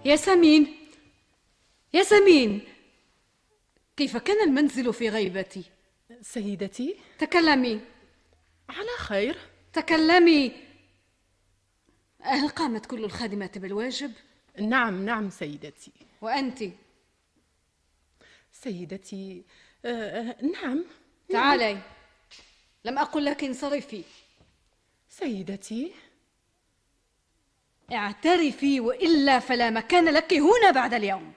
ياسمين، ياسمين، كيف كان المنزل في غيبتي؟ سيدتي. تكلمي. على خير. تكلمي. هل قامت كل الخادمات بالواجب؟ نعم نعم سيدتي. وأنت؟ سيدتي نعم. تعالي، لم أقل لك انصرفي. سيدتي. اعترفي، وإلا فلا مكان لك هنا بعد اليوم.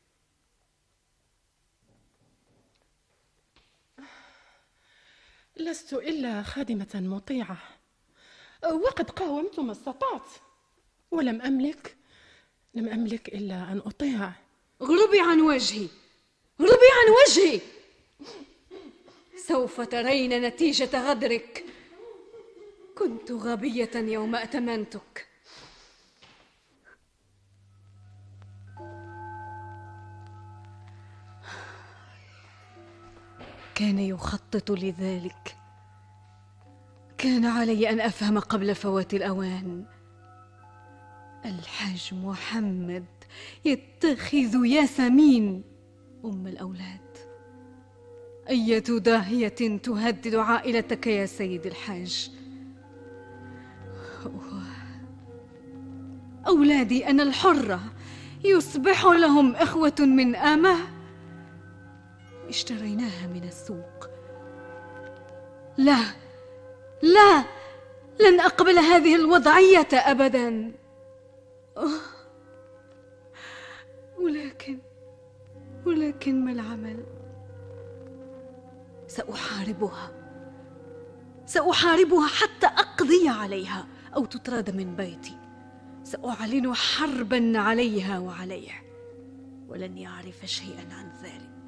لست إلا خادمة مطيعة، وقد قاومت ما استطعت، ولم أملك إلا أن أطيع. غربي عن وجهي، غربي عن وجهي، سوف ترين نتيجة غدرك. كنت غبية يوم أتمنتك. كان يخطط لذلك. كان علي أن أفهم قبل فوات الأوان. الحاج محمد يتخذ ياسمين أم الأولاد. أية داهية تهدد عائلتك يا سيد الحاج. أولادي أنا الحرة يصبح لهم إخوة من آمه اشتريناها من السوق. لا لا، لن أقبل هذه الوضعية أبدا. ولكن ما العمل؟ سأحاربها حتى أقضي عليها أو تطرد من بيتي. سأعلن حربا عليها وعليه، ولن يعرف شيئا عن ذلك.